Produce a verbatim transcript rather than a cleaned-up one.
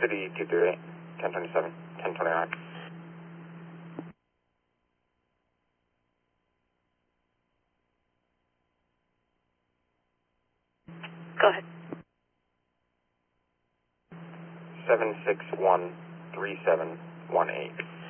City two three eight, ten twenty-seven, ten twenty-nine. Go ahead. seven six one three seven one eight.